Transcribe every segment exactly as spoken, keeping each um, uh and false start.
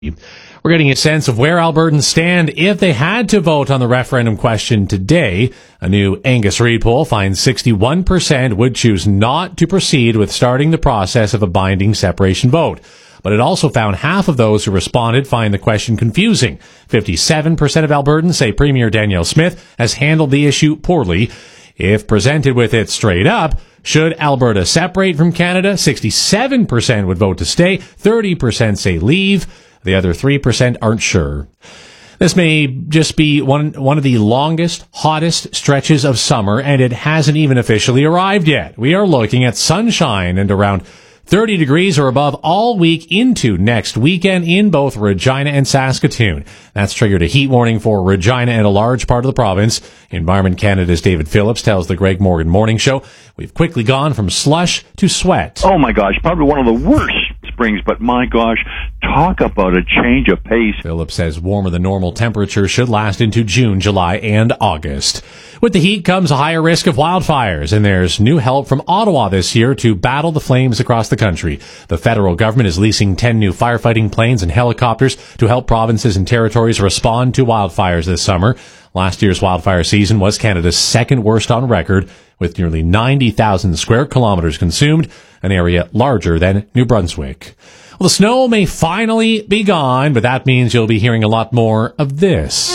We're getting a sense of where Albertans stand if they had to vote on the referendum question today. A new Angus Reid poll finds sixty-one percent would choose not to proceed with starting the process of a binding separation vote. But it also found half of those who responded find the question confusing. fifty-seven percent of Albertans say Premier Danielle Smith has handled the issue poorly. If presented with it straight up, should Alberta separate from Canada? sixty-seven percent would vote to stay, thirty percent say leave. The other three percent aren't sure. This may just be one one of the longest, hottest stretches of summer, and it hasn't even officially arrived yet. We are looking at sunshine and around thirty degrees or above all week into next weekend in both Regina and Saskatoon. That's triggered a heat warning for Regina and a large part of the province. Environment Canada's David Phillips tells the Greg Morgan Morning Show, we've quickly gone from slush to sweat. Oh my gosh, probably one of the worst springs, but my gosh, talk about a change of pace. Phillips says warmer than normal temperatures should last into June, July, and August. With the heat comes a higher risk of wildfires, and there's new help from Ottawa this year to battle the flames across the country. The federal government is leasing ten new firefighting planes and helicopters to help provinces and territories respond to wildfires this summer. Last year's wildfire season was Canada's second worst on record, with nearly ninety thousand square kilometers consumed, an area larger than New Brunswick. Well, the snow may finally be gone, but that means you'll be hearing a lot more of this.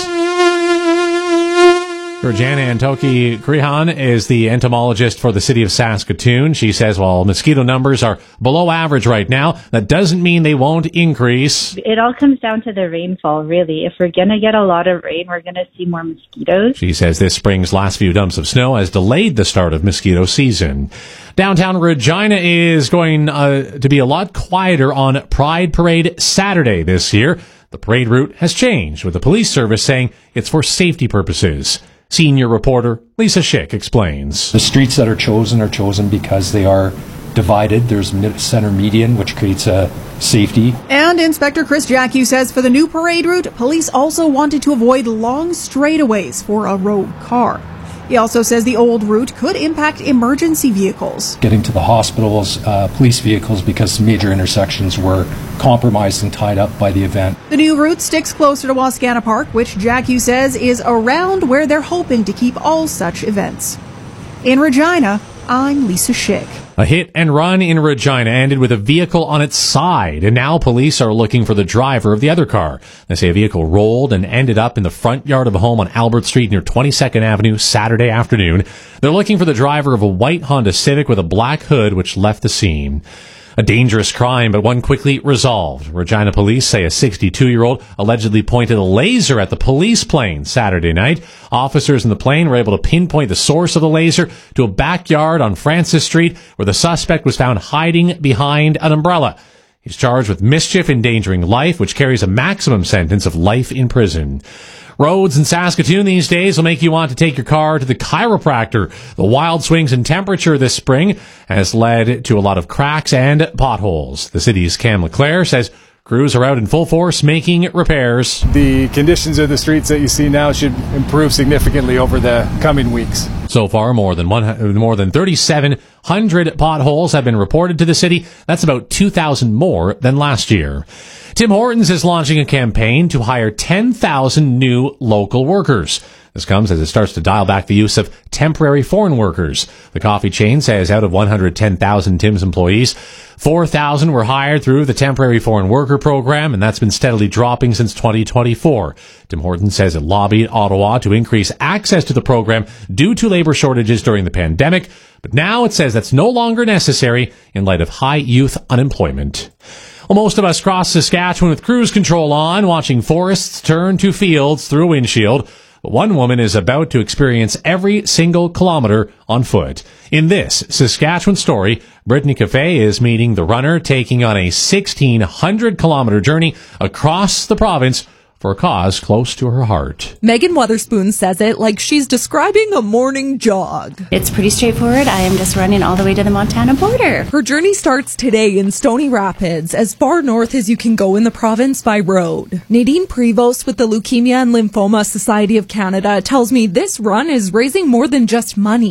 Georgiana Antoki Krihan is the entomologist for the city of Saskatoon. She says while mosquito numbers are below average right now, that doesn't mean they won't increase. It all comes down to the rainfall, really. If we're going to get a lot of rain, we're going to see more mosquitoes. She says this spring's last few dumps of snow has delayed the start of mosquito season. Downtown Regina is going uh, to be a lot quieter on Pride Parade Saturday this year. The parade route has changed, with the police service saying it's for safety purposes. Senior reporter Lisa Schick explains. The streets that are chosen are chosen because they are divided. There's center median, which creates a safety. And Inspector Chris Jacque says for the new parade route, police also wanted to avoid long straightaways for a rogue car. He also says the old route could impact emergency vehicles. Getting to the hospitals, uh, police vehicles, because major intersections were compromised and tied up by the event. The new route sticks closer to Wascana Park, which Jacque says is around where they're hoping to keep all such events. In Regina, I'm Lisa Schick. A hit and run in Regina ended with a vehicle on its side, and now police are looking for the driver of the other car. They say a vehicle rolled and ended up in the front yard of a home on Albert Street near twenty-second Avenue Saturday afternoon. They're looking for the driver of a white Honda Civic with a black hood which left the scene. A dangerous crime, but one quickly resolved. Regina police say a sixty-two-year-old allegedly pointed a laser at the police plane Saturday night. Officers in the plane were able to pinpoint the source of the laser to a backyard on Francis Street where the suspect was found hiding behind an umbrella. He's charged with mischief endangering life, which carries a maximum sentence of life in prison. Roads in Saskatoon these days will make you want to take your car to the chiropractor. The wild swings in temperature this spring has led to a lot of cracks and potholes. The city's Cam Leclerc says crews are out in full force making repairs. The conditions of the streets that you see now should improve significantly over the coming weeks. So far, more than one, more than thirty-seven hundred potholes have been reported to the city. That's about two thousand more than last year. Tim Hortons is launching a campaign to hire ten thousand new local workers. This comes as it starts to dial back the use of temporary foreign workers. The coffee chain says out of one hundred ten thousand Tim's employees, four thousand were hired through the temporary foreign worker program, and that's been steadily dropping since twenty twenty-four. Tim Hortons says it lobbied Ottawa to increase access to the program due to labor shortages during the pandemic, but now it says that's no longer necessary in light of high youth unemployment. Well, most of us cross Saskatchewan with cruise control on, watching forests turn to fields through a windshield. But one woman is about to experience every single kilometer on foot. In this Saskatchewan story, Brittany Cafe is meeting the runner taking on a sixteen hundred kilometer journey across the province for a cause close to her heart. Megan Weatherspoon says it like she's describing a morning jog. It's pretty straightforward. I am just running all the way to the Montana border. Her journey starts today in Stony Rapids, as far north as you can go in the province by road. Nadine Prevost with the Leukemia and Lymphoma Society of Canada tells me this run is raising more than just money.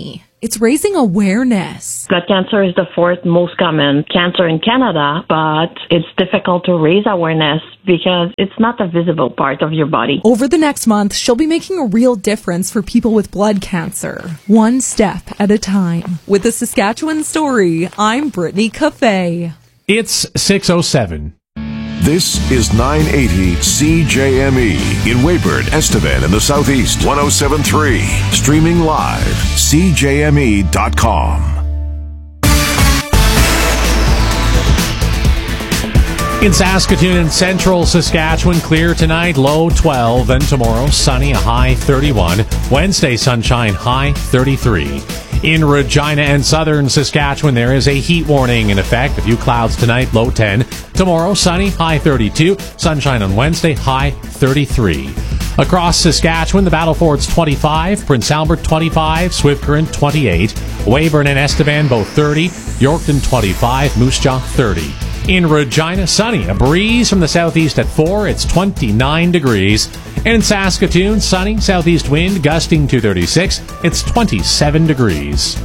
it's raising awareness. Blood cancer is the fourth most common cancer in Canada, but it's difficult to raise awareness because it's not a visible part of your body. Over the next month, she'll be making a real difference for people with blood cancer, one step at a time. With the Saskatchewan Story, I'm Brittany Cafe. It's six oh seven. This is nine eighty C J M E in Weyburn, Estevan in the Southeast, one oh seven point three. Streaming live, C J M E dot com. In Saskatoon and central Saskatchewan, clear tonight, low twelve. Then tomorrow, sunny, a high thirty-one. Wednesday, sunshine, high thirty-three. In Regina and southern Saskatchewan, there is a heat warning in effect. A few clouds tonight, low ten. Tomorrow, sunny, high thirty-two. Sunshine on Wednesday, high thirty-three. Across Saskatchewan, the Battlefords twenty-five, Prince Albert twenty-five, Swift Current twenty-eight, Weyburn and Estevan both thirty, Yorkton twenty-five, Moose Jaw thirty. In Regina, sunny, a breeze from the southeast at four, it's twenty-nine degrees. And in Saskatoon, sunny, southeast wind gusting to thirty-six, it's twenty-seven degrees.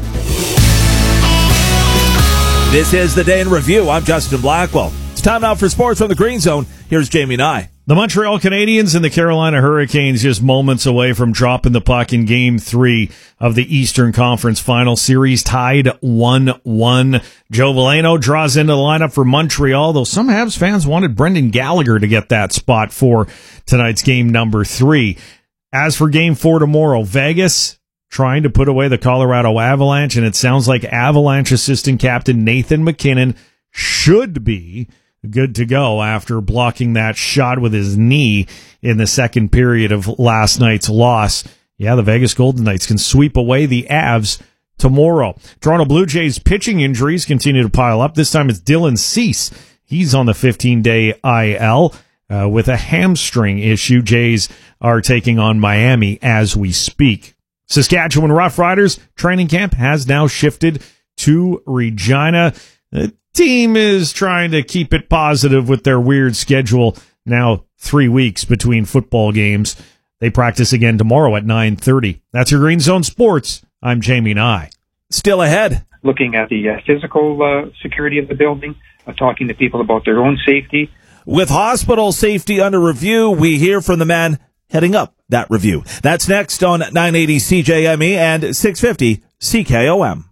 This is the Day in Review. I'm Justin Blackwell. It's time now for sports from the Green Zone. Here's Jamie Nye. The Montreal Canadiens and the Carolina Hurricanes just moments away from dropping the puck in Game three of the Eastern Conference Final Series, tied one one. Joe Veleno draws into the lineup for Montreal, though some Habs fans wanted Brendan Gallagher to get that spot for tonight's game number three. As for Game four tomorrow, Vegas trying to put away the Colorado Avalanche, and it sounds like Avalanche assistant captain Nathan MacKinnon should be good to go after blocking that shot with his knee in the second period of last night's loss. Yeah, the Vegas Golden Knights can sweep away the Avs tomorrow. Toronto Blue Jays pitching injuries continue to pile up. This time it's Dylan Cease. He's on the fifteen-day I L uh, with a hamstring issue. Jays are taking on Miami as we speak. Saskatchewan Roughriders training camp has now shifted to Regina. The team is trying to keep it positive with their weird schedule. Now three weeks between football games. They practice again tomorrow at nine thirty. That's your Green Zone Sports. I'm Jamie Nye. Still ahead. Looking at the uh, physical uh, security of the building, uh, talking to people about their own safety. With hospital safety under review, we hear from the man heading up that review. That's next on nine eighty C J M E and six fifty C K O M.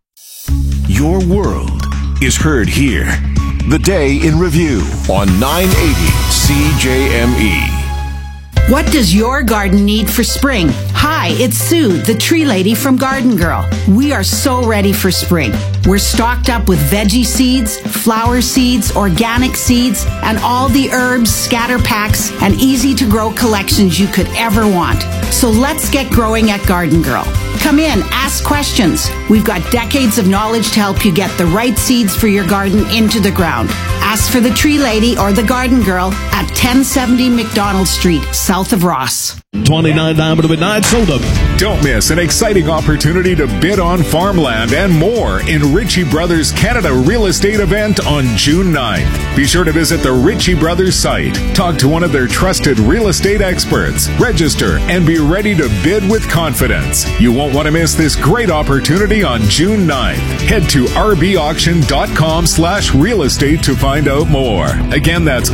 Your world is heard here. The Day in Review on nine eighty C J M E. What does your garden need for spring? Hi, it's Sue, the tree lady from Garden Girl. We are so ready for spring. We're stocked up with veggie seeds, flower seeds, organic seeds, and all the herbs, scatter packs, and easy-to-grow collections you could ever want. So let's get growing at Garden Girl. Come in, ask questions. We've got decades of knowledge to help you get the right seeds for your garden into the ground. Ask for the Tree Lady or the Garden Girl at ten seventy McDonald Street, south of Ross. twenty-nine diamond to midnight sold up. Don't miss an exciting opportunity to bid on farmland and more in Ritchie Brothers Canada Real Estate event on June ninth. Be sure to visit the Ritchie Brothers site, talk to one of their trusted real estate experts, register, and be ready to bid with confidence. You won't want to miss this great opportunity on June ninth. Head to rbauction.com slash real estate to find out more. Again, that's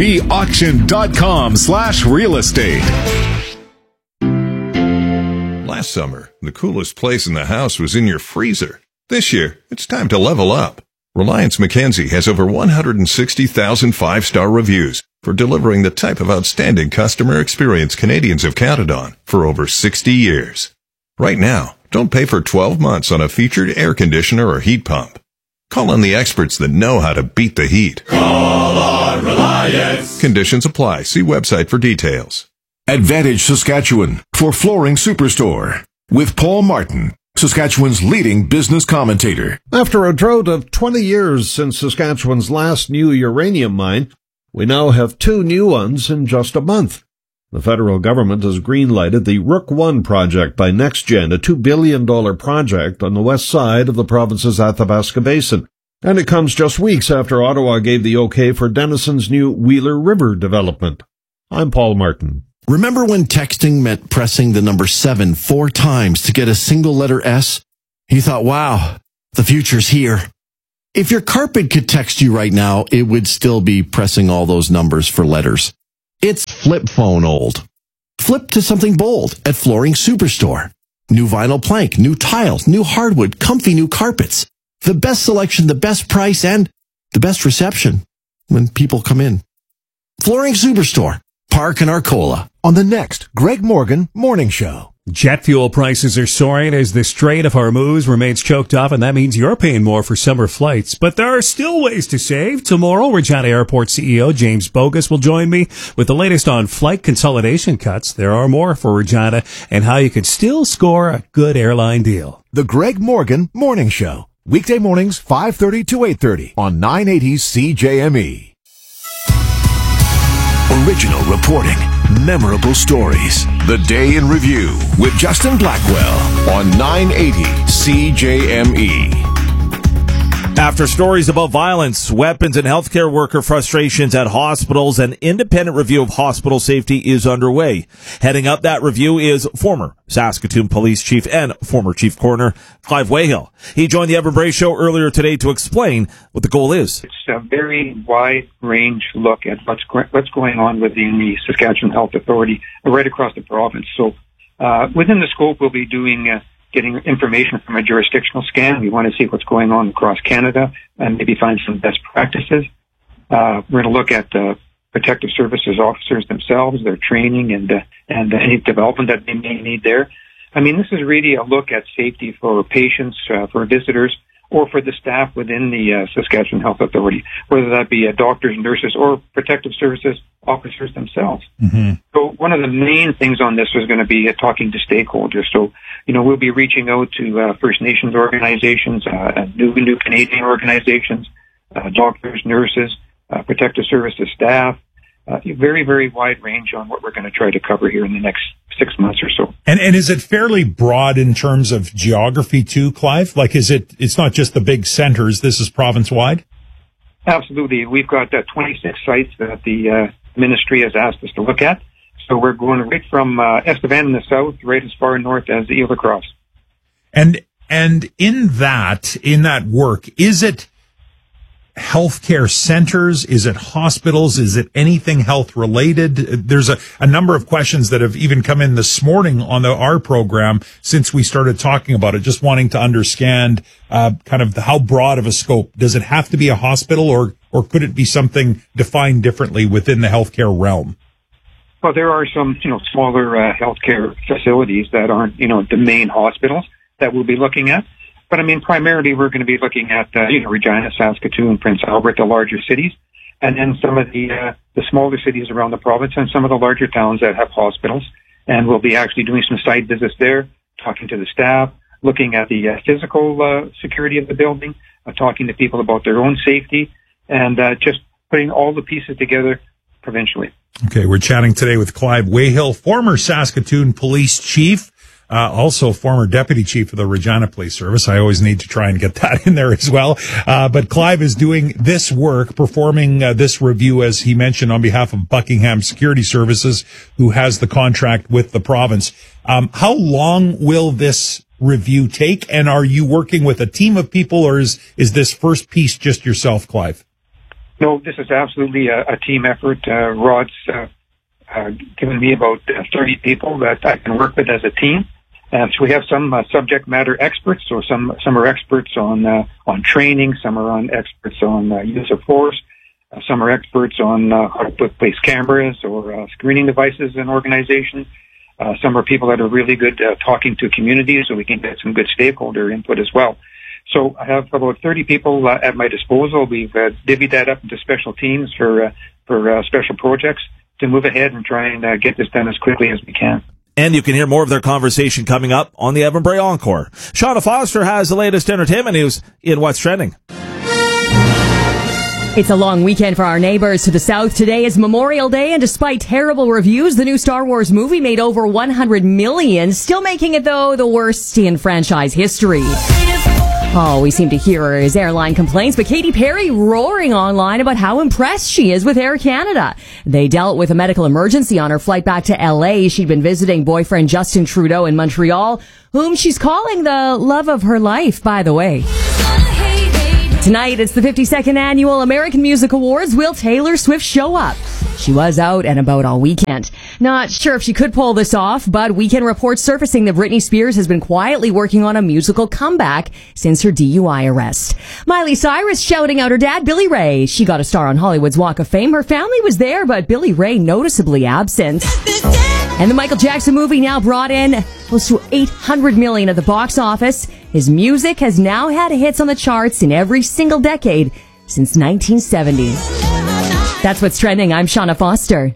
rbauction.com slash real estate. Last summer, the coolest place in the house was in your freezer. This year, it's time to level up. Reliance Mackenzie has over one hundred sixty thousand five-star reviews for delivering the type of outstanding customer experience Canadians have counted on for over sixty years. Right now, don't pay for twelve months on a featured air conditioner or heat pump. Call on the experts that know how to beat the heat. Call on Reliance. Conditions apply. See website for details. Advantage Saskatchewan for Flooring Superstore with Paul Martin, Saskatchewan's leading business commentator. After a drought of twenty years since Saskatchewan's last new uranium mine, we now have two new ones in just a month. The federal government has green-lighted the Rook one project by NextGen, a two billion dollars project on the west side of the province's Athabasca Basin. And it comes just weeks after Ottawa gave the okay for Denison's new Wheeler River development. I'm Paul Martin. Remember when texting meant pressing the number seven four times to get a single letter S? You thought, wow, the future's here. If your carpet could text you right now, it would still be pressing all those numbers for letters. It's flip phone old. Flip to something bold at Flooring Superstore. New vinyl plank, new tiles, new hardwood, comfy new carpets. The best selection, the best price, and the best reception when people come in. Flooring Superstore, Park and Arcola. On the next Greg Morgan Morning Show. Jet fuel prices are soaring as the Strait of Hormuz remains choked off, and that means you're paying more for summer flights. But there are still ways to save. Tomorrow, Regina Airport C E O James Bogus will join me with the latest on flight consolidation cuts. There are more for Regina and how you can still score a good airline deal. The Greg Morgan Morning Show. Weekday mornings, five thirty to eight thirty on nine eighty C J M E. Original reporting, memorable stories. The Day in Review with Justin Blackwell on nine eighty C J M E. After stories about violence, weapons, and healthcare worker frustrations at hospitals, an independent review of hospital safety is underway. Heading up that review is former Saskatoon Police Chief and former Chief Coroner Clive Wayhill. He joined the Evan Bray Show earlier today to explain what the goal is. It's a very wide range look at what's what's going on within the Saskatchewan Health Authority right across the province. So uh, within the scope, we'll be doing uh, getting information from a jurisdictional scan. We want to see what's going on across Canada and maybe find some best practices. Uh, we're going to look at uh, protective services officers themselves, their training, and uh, and uh, any development that they may need there. I mean, this is really a look at safety for patients, uh, for visitors, or for the staff within the uh, Saskatchewan Health Authority, whether that be uh, doctors, nurses, or protective services officers themselves. Mm-hmm. So one of the main things on this is going to be uh, talking to stakeholders. So, you know, we'll be reaching out to uh, First Nations organizations, uh, new, new Canadian organizations, uh, doctors, nurses, uh, protective services staff, uh, very, very wide range on what we're going to try to cover here in the next six months or so. And and is it fairly broad in terms of geography too, Clive? Like, is it, it's not just the big centers, this is province-wide? Absolutely. We've got uh, twenty-six sites that the uh, ministry has asked us to look at. So we're going right from uh, Estevan in the south, right as far north as Île de Crosse. And, and in that, in that work, is it healthcare centers? Is it hospitals? Is it anything health related? There's a, a number of questions that have even come in this morning on the our program since we started talking about it, just wanting to understand uh, kind of the, how broad of a scope. Does it have to be a hospital, or, or could it be something defined differently within the healthcare realm? Well, there are some, you know, smaller uh, healthcare facilities that aren't, you know, the main hospitals that we'll be looking at. But I mean, primarily we're going to be looking at, uh, you know, Regina, Saskatoon, Prince Albert, the larger cities, and then some of the, uh, the smaller cities around the province and some of the larger towns that have hospitals. And we'll be actually doing some site visits there, talking to the staff, looking at the uh, physical uh, security of the building, uh, talking to people about their own safety, and uh, just putting all the pieces together provincially. Okay, we're chatting today with Clive Wayhill, former Saskatoon Police Chief. Uh, also former deputy chief of the Regina Police Service. I always need to try and get that in there as well. Uh, but Clive is doing this work, performing uh, this review, as he mentioned, on behalf of Buckingham Security Services, who has the contract with the province. Um, how long will this review take? And are you working with a team of people, or is, is this first piece just yourself, Clive? No, this is absolutely a, a team effort. Uh, Rod's uh, uh, given me about uh, thirty people that I can work with as a team. Uh, so we have some uh, subject matter experts. So some some are experts on uh, on training. Some are on experts on uh, use of force. Uh, some are experts on uh, how to put place cameras or uh, screening devices in organizations. Uh, some are people that are really good uh, talking to communities, so we can get some good stakeholder input as well. So I have about thirty people uh, at my disposal. We've uh, divvied that up into special teams for uh, for uh, special projects to move ahead and try and uh, get this done as quickly as we can. And you can hear more of their conversation coming up on the Evan Bray Encore. Shauna Foster has the latest entertainment news in What's Trending. It's a long weekend for our neighbors to the south. Today is Memorial Day, and despite terrible reviews, the new Star Wars movie made over one hundred million dollars, still making it, though, the worst in franchise history. All we seem to hear is airline complaints, but Katy Perry roaring online about how impressed she is with Air Canada. They dealt with a medical emergency on her flight back to L A. She'd been visiting boyfriend Justin Trudeau in Montreal, whom she's calling the love of her life, by the way. Tonight, it's the fifty-second annual American Music Awards. Will Taylor Swift show up? She was out and about all weekend. Not sure if she could pull this off, but weekend reports surfacing that Britney Spears has been quietly working on a musical comeback since her D U I arrest. Miley Cyrus shouting out her dad, Billy Ray. She got a star on Hollywood's Walk of Fame. Her family was there, but Billy Ray noticeably absent. And the Michael Jackson movie now brought in close to eight hundred million dollars at the box office. His music has now had hits on the charts in every single decade since nineteen seventy. That's what's trending. I'm Shauna Foster.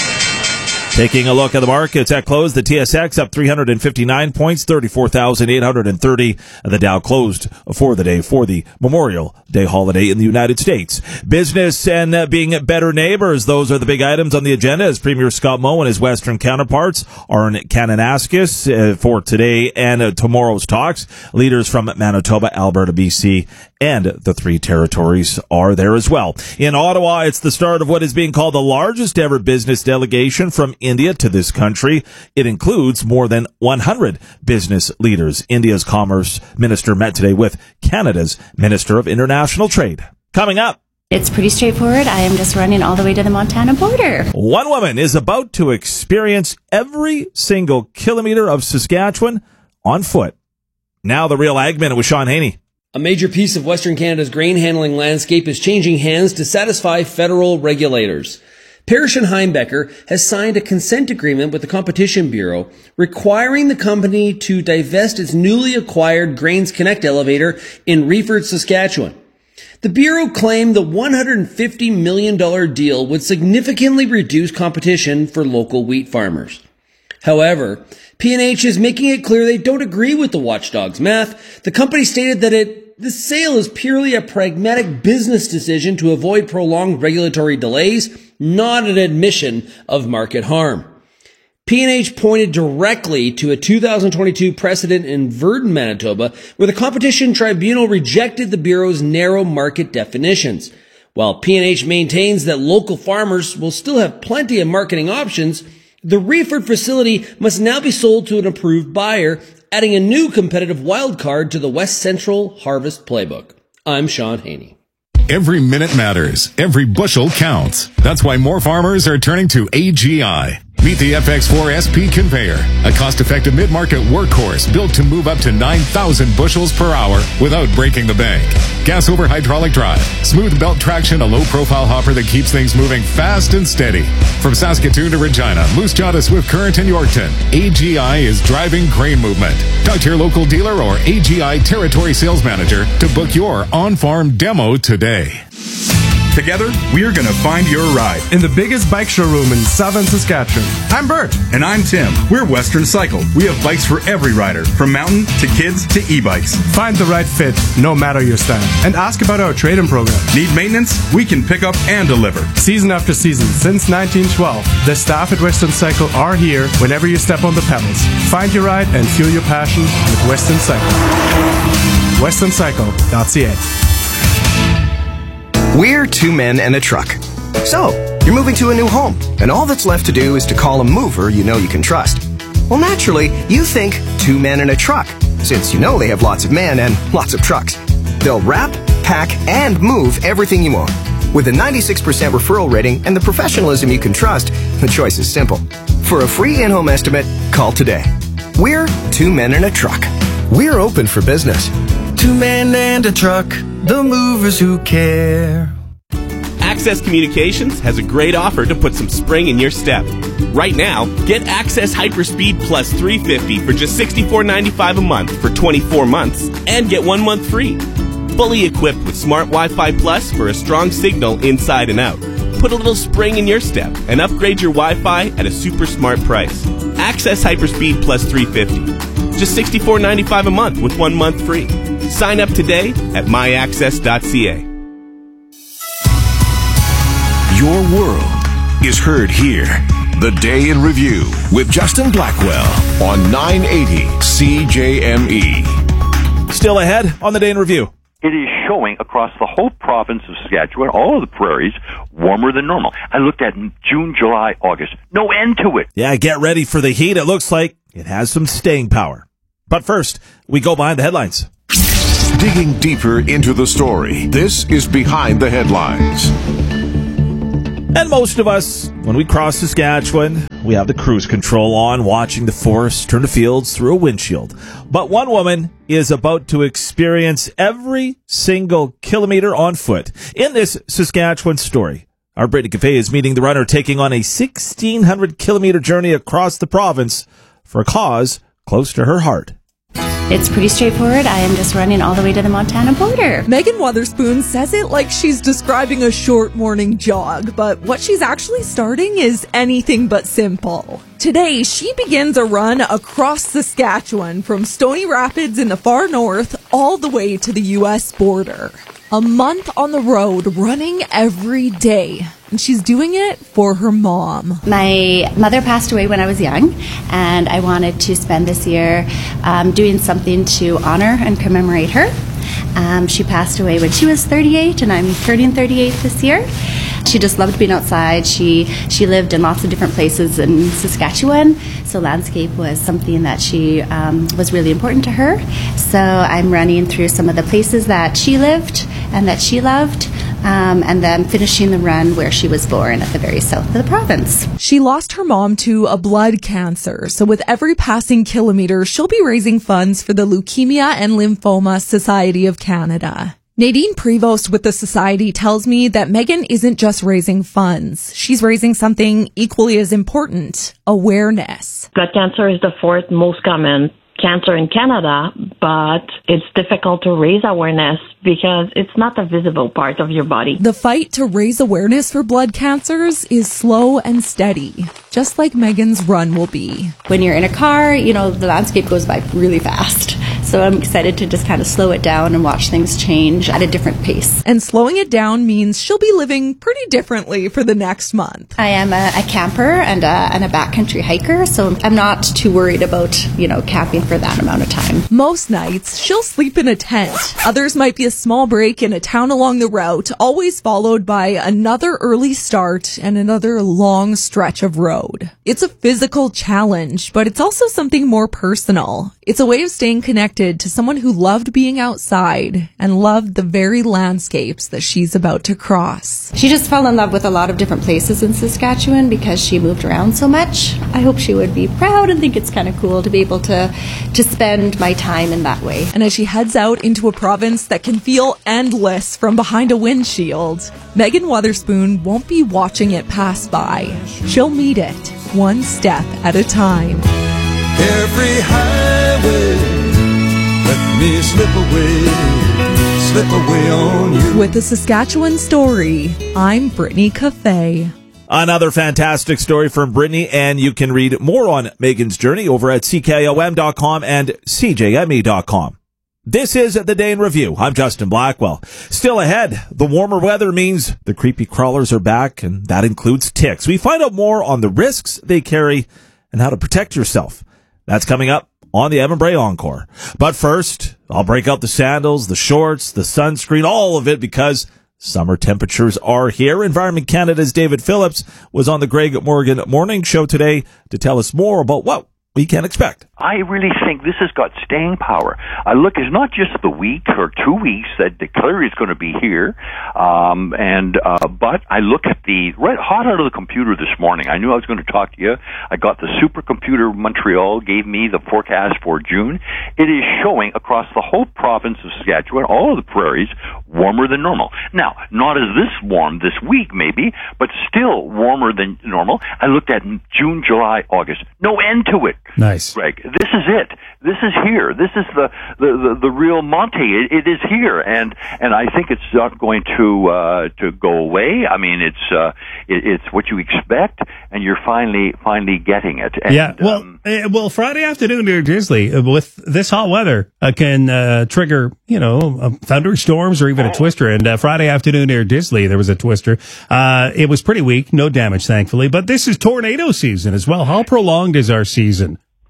Taking a look at the markets at close, the T S X up three hundred fifty-nine points, thirty-four thousand eight hundred thirty. The Dow closed for the day for the Memorial Day holiday in the United States. Business and uh, being better neighbors, those are the big items on the agenda as Premier Scott Moe and his Western counterparts are in Kananaskis uh, for today and uh, tomorrow's talks. Leaders from Manitoba, Alberta, B C, and the three territories are there as well. In Ottawa, it's the start of what is being called the largest ever business delegation from India to this country. It includes more than one hundred business leaders. India's Commerce Minister met today with Canada's Minister of International Trade. Coming up. It's pretty straightforward. I am just running all the way to the Montana border. One woman is about to experience every single kilometer of Saskatchewan on foot. Now the Real Ag Minute with Sean Haney. A major piece of Western Canada's grain handling landscape is changing hands to satisfy federal regulators. Parrish and Heimbecker has signed a consent agreement with the Competition Bureau requiring the company to divest its newly acquired Grains Connect elevator in Reeford, Saskatchewan. The Bureau claimed the one hundred fifty million dollars deal would significantly reduce competition for local wheat farmers. However, P and H is making it clear they don't agree with the watchdog's math. The company stated that it the sale is purely a pragmatic business decision to avoid prolonged regulatory delays, not an admission of market harm. P and H pointed directly to a two thousand twenty-two precedent in Virden, Manitoba, where the Competition Tribunal rejected the Bureau's narrow market definitions. While P and H maintains that local farmers will still have plenty of marketing options, the Reeford facility must now be sold to an approved buyer, adding a new competitive wild card to the West Central Harvest Playbook. I'm Sean Haney. Every minute matters. Every bushel counts. That's why more farmers are turning to A G I. Meet the F X four S P conveyor, a cost-effective mid-market workhorse built to move up to nine thousand bushels per hour without breaking the bank. Gas over hydraulic drive, smooth belt traction, a low-profile hopper that keeps things moving fast and steady. From Saskatoon to Regina, Moose Jaw to Swift Current and Yorkton, A G I is driving grain movement. Talk to your local dealer or A G I territory sales manager to book your on-farm demo today. Together, we are going to find your ride in the biggest bike showroom in southern Saskatchewan. I'm Bert. And I'm Tim. We're Western Cycle. We have bikes for every rider, from mountain to kids to e-bikes. Find the right fit, no matter your style. And ask about our trade-in program. Need maintenance? We can pick up and deliver. Season after season, since nineteen twelve, the staff at Western Cycle are here whenever you step on the pedals. Find your ride and fuel your passion with Western Cycle. western cycle dot c a. We're two men and a truck. So, you're moving to a new home, and all that's left to do is to call a mover you know you can trust. Well, naturally, you think two men and a truck, since you know they have lots of men and lots of trucks. They'll wrap, pack, and move everything you own. With a ninety-six percent referral rating and the professionalism you can trust, the choice is simple. For a free in-home estimate, call today. We're two men and a truck. We're open for business. Two men and a truck, the movers who care. Access Communications has a great offer to put some spring in your step. Right now, get Access Hyperspeed Plus three fifty for just sixty-four ninety-five a month for twenty-four months and get one month free. Fully equipped with Smart Wi-Fi Plus for a strong signal inside and out. Put a little spring in your step and upgrade your Wi-Fi at a super smart price. Access Hyperspeed Plus three fifty. Just sixty-four ninety-five a month with one month free. Sign up today at my access dot c a. Your world is heard here. The Day in Review with Justin Blackwell on nine eighty C J M E. Still ahead on the day in review. It is showing across the whole province of Saskatchewan, all of the prairies, warmer than normal. I looked at June, July, August. No end to it. Yeah, get ready for the heat. It looks like it has some staying power. But first, we go behind the headlines. Digging deeper into the story, this is Behind the Headlines. And most of us, when we cross Saskatchewan, we have the cruise control on, watching the forest turn to fields through a windshield. But one woman is about to experience every single kilometer on foot. In this Saskatchewan story, our Brittany Cafe is meeting the runner taking on a sixteen hundred kilometer journey across the province for a cause close to her heart. It's pretty straightforward. I am just running all the way to the Montana border. Megan Wotherspoon says it like she's describing a short morning jog, but what she's actually starting is anything but simple. Today, she begins a run across Saskatchewan from Stony Rapids in the far north all the way to the U S border. A month on the road, running every day. And she's doing it for her mom. My mother passed away when I was young, and I wanted to spend this year um, doing something to honor and commemorate her. Um, she passed away when she was thirty-eight, and I'm turning thirty-eight this year. She just loved being outside. She she lived in lots of different places in Saskatchewan, so landscape was something that she um, was really important to her. So I'm running through some of the places that she lived and that she loved, um, and then finishing the run where she was born at the very south of the province. She lost her mom to a blood cancer, so with every passing kilometer, she'll be raising funds for the Leukemia and Lymphoma Society of Canada. Nadine Prevost with the Society tells me that Megan isn't just raising funds. She's raising something equally as important, awareness. Blood cancer is the fourth most common cancer in Canada, but it's difficult to raise awareness because it's not a visible part of your body. The fight to raise awareness for blood cancers is slow and steady, just like Megan's run will be. When you're in a car, you know, the landscape goes by really fast. So I'm excited to just kind of slow it down and watch things change at a different pace. And slowing it down means she'll be living pretty differently for the next month. I am a, a camper and a, and a backcountry hiker, so I'm not too worried about, you know, camping for that amount of time. Most nights, she'll sleep in a tent. Others might be a small break in a town along the route, always followed by another early start and another long stretch of road. It's a physical challenge, but it's also something more personal. It's a way of staying connected to someone who loved being outside and loved the very landscapes that she's about to cross. She just fell in love with a lot of different places in Saskatchewan because she moved around so much. I hope she would be proud and think it's kind of cool to be able to to spend my time in that way. And as she heads out into a province that can feel endless from behind a windshield, Megan Wotherspoon won't be watching it pass by. She'll meet it one step at a time. Every highway, let me slip away, slip away on you. With the Saskatchewan story, I'm Brittany Cafe. Another fantastic story from Brittany, and you can read more on Megan's journey over at C K O M dot com and C J M E dot com. This is The Day in Review. I'm Justin Blackwell. Still ahead, the warmer weather means the creepy crawlers are back, and that includes ticks. We find out more on the risks they carry and how to protect yourself. That's coming up on the Evan Bray Encore. But first, I'll break out the sandals, the shorts, the sunscreen, all of it, because summer temperatures are here. Environment Canada's David Phillips was on the Greg Morgan Morning Show today to tell us more about what we can expect. I really think this has got staying power. I look, it's not just the week or two weeks that declare is going to be here, um, and uh, but I look at the right hot out of the computer this morning. I knew I was going to talk to you. I got the supercomputer Montreal gave me the forecast for June. It is showing across the whole province of Saskatchewan, all of the prairies, warmer than normal. Now, not as this warm this week, maybe, but still warmer than normal. I looked at June, July, August. No end to it. Nice. Greg, this is it. This is here. This is the the, the, the real Monte. It, it is here, and and I think it's not going to uh, to go away. I mean, it's uh, it, it's what you expect, and you're finally finally getting it. And, yeah. Well, um, uh, well, Friday afternoon near Disley, uh, with this hot weather, uh, can uh, trigger you know uh, thunderstorms or even a twister. And uh, Friday afternoon near Disley, there was a twister. Uh, it was pretty weak, no damage, thankfully. But this is tornado season as well. How prolonged is our season?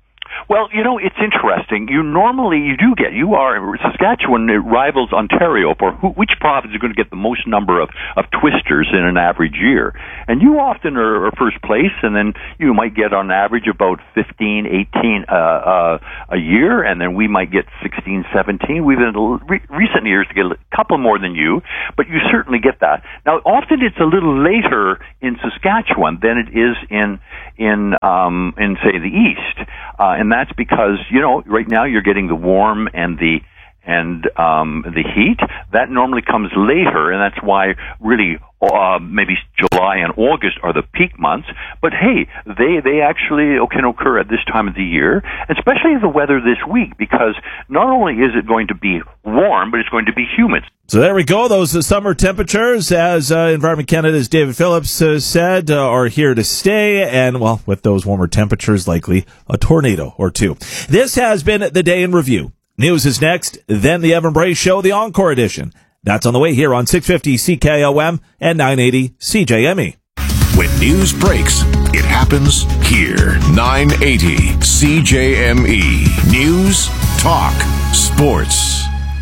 Well, you know, it's interesting. You normally, you do get, you are, Saskatchewan, it rivals Ontario for who, which province is going to get the most number of, of twisters in an average year. And you often are, are first place, and then you might get on average about fifteen, eighteen uh, uh, a year, and then we might get sixteen, seventeen. We've in re- recent years to get a couple more than you, but you certainly get that. Now, often it's a little later in Saskatchewan than it is in in um, in say the east, uh, and that's because you know right now you're getting the warm and the and um, the heat. That normally comes later, and that's why really uh, maybe July and August are the peak months. But hey, they they actually can occur at this time of the year, especially the weather this week, because not only is it going to be warm, but it's going to be humid. So there we go. Those uh, summer temperatures, as uh, Environment Canada's David Phillips uh, said, uh, are here to stay. And, well, with those warmer temperatures, likely a tornado or two. This has been The Day in Review. News is next, then the Evan Bray Show, the Encore Edition. That's on the way here on six fifty C K O M and nine eighty C J M E. When news breaks, it happens here. nine eighty C J M E. News, talk, sports.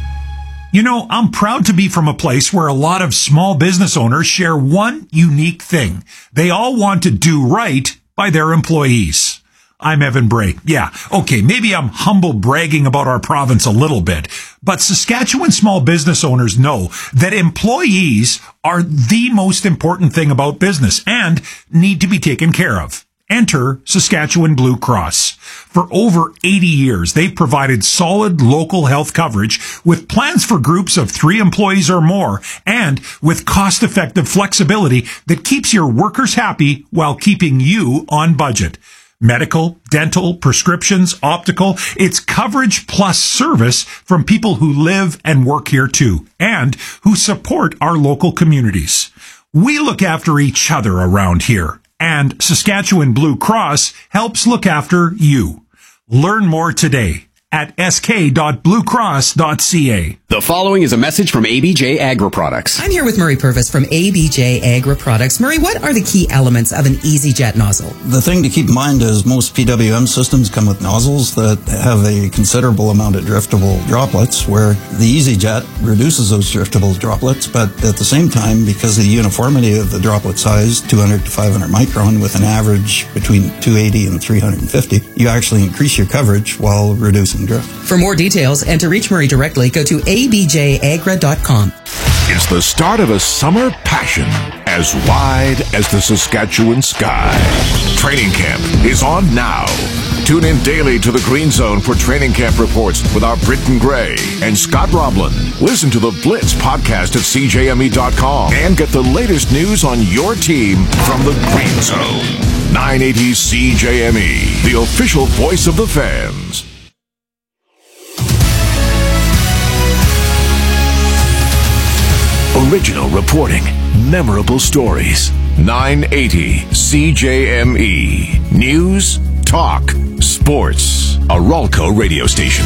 You know, I'm proud to be from a place where a lot of small business owners share one unique thing. They all want to do right by their employees. I'm Evan Bray. Yeah, okay, maybe I'm humble bragging about our province a little bit, but Saskatchewan small business owners know that employees are the most important thing about business and need to be taken care of. Enter Saskatchewan Blue Cross. For over eighty years, they've provided solid local health coverage with plans for groups of three employees or more and with cost-effective flexibility that keeps your workers happy while keeping you on budget. Medical, dental, prescriptions, optical, it's coverage plus service from people who live and work here too, and who support our local communities. We look after each other around here, and Saskatchewan Blue Cross helps look after you. Learn more today at s k dot blue cross dot c a. The following is a message from A B J Agri-Products. I'm here with Murray Purvis from A B J Agri-Products. Murray, what are the key elements of an EasyJet nozzle? The thing to keep in mind is most P W M systems come with nozzles that have a considerable amount of driftable droplets, where the EasyJet reduces those driftable droplets, but at the same time, because of the uniformity of the droplet size, two hundred to five hundred micron, with an average between two eighty and three fifty, you actually increase your coverage while reducing drift. For more details and to reach Murray directly, go to a b j agra dot com. It's the start of a summer passion as wide as the Saskatchewan sky. Training camp is on now. Tune in daily to the Green Zone for training camp reports with our Britton Gray and Scott Roblin. Listen to the Blitz podcast at c j m e dot com and get the latest news on your team from the Green Zone. nine eighty C J M E, the official voice of the fans. Original reporting, memorable stories. nine eighty C J M E. News, talk, sports. A Ralco radio station.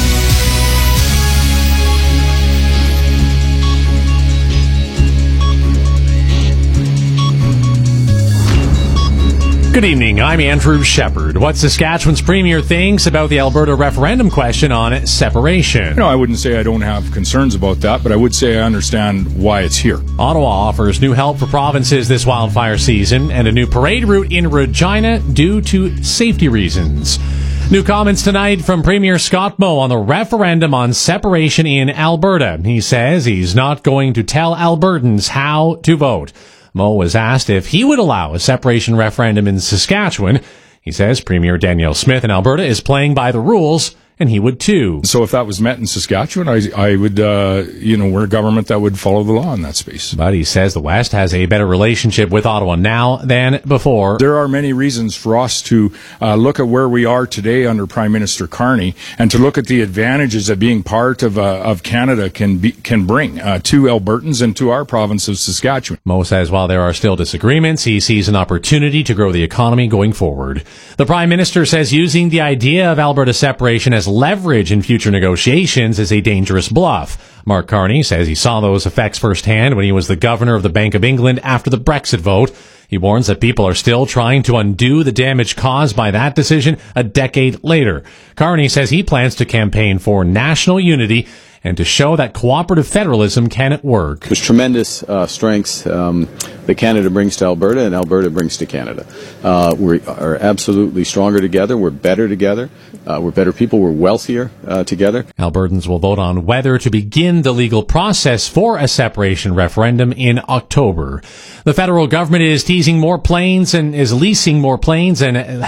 Good evening, I'm Andrew Shepard. What Saskatchewan's Premier thinks about the Alberta referendum question on separation. You know, I wouldn't say I don't have concerns about that, but I would say I understand why it's here. Ottawa offers new help for provinces this wildfire season and a new parade route in Regina due to safety reasons. New comments tonight from Premier Scott Moe on the referendum on separation in Alberta. He says he's not going to tell Albertans how to vote. Moe was asked if he would allow a separation referendum in Saskatchewan. He says Premier Danielle Smith in Alberta is playing by the rules, and he would too. So if that was met in Saskatchewan, I, I would, uh, you know, we're a government that would follow the law in that space. But he says the West has a better relationship with Ottawa now than before. There are many reasons for us to uh, look at where we are today under Prime Minister Carney and to look at the advantages that being part of uh, of Canada can be, can bring uh, to Albertans and to our province of Saskatchewan. Moe says while there are still disagreements, he sees an opportunity to grow the economy going forward. The Prime Minister says using the idea of Alberta separation as leverage in future negotiations is a dangerous bluff. Mark Carney says he saw those effects firsthand when he was the governor of the Bank of England after the Brexit vote. He warns that people are still trying to undo the damage caused by that decision a decade later. Carney says he plans to campaign for national unity and to show that cooperative federalism can work. There's tremendous uh, strengths um, that Canada brings to Alberta and Alberta brings to Canada. Uh, we are absolutely stronger together. We're better together. Uh, we're better people. We're wealthier uh, together. Albertans will vote on whether to begin the legal process for a separation referendum in October. The federal government is teasing more planes and is leasing more planes and